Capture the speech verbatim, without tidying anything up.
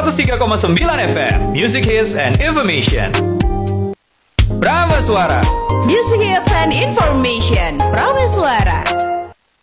seratus tiga koma sembilan F M, Music Hits and Information. Prambeswara, Music Hits and Information. Prambeswara.